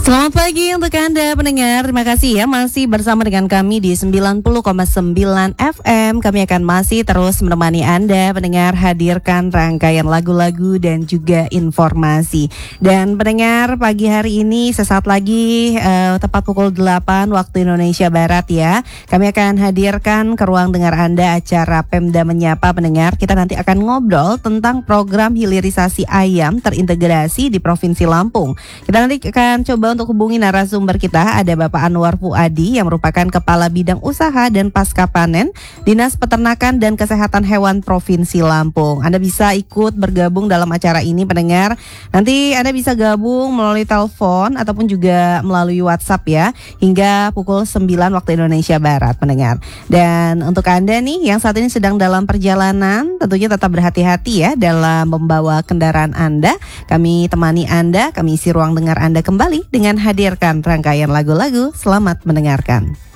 Selamat pagi untuk Anda pendengar. Terima kasih ya masih bersama dengan kami di 90,9 FM. Kami akan masih terus menemani Anda pendengar, hadirkan rangkaian lagu-lagu dan juga informasi. Dan pendengar, pagi hari ini sesaat lagi tepat pukul 8 waktu Indonesia Barat ya. Kami akan hadirkan ke ruang dengar Anda acara Pemda Menyapa pendengar. Kita nanti akan ngobrol tentang program hilirisasi ayam terintegrasi di Provinsi Lampung. Kita nanti akan coba untuk hubungi narasumber kita. Ada Bapak Anwar Fuadi yang merupakan Kepala Bidang Usaha dan Pasca Panen Dinas Peternakan dan Kesehatan Hewan Provinsi Lampung. Anda bisa ikut bergabung dalam acara ini pendengar. Nanti Anda bisa gabung melalui telepon ataupun juga melalui WhatsApp ya, hingga pukul 9 waktu Indonesia Barat pendengar. Dan untuk Anda nih yang saat ini sedang dalam perjalanan, tentunya tetap berhati-hati ya dalam membawa kendaraan Anda. Kami temani Anda, kami isi ruang dengar Anda kembali dengan hadirkan rangkaian lagu-lagu. Selamat mendengarkan.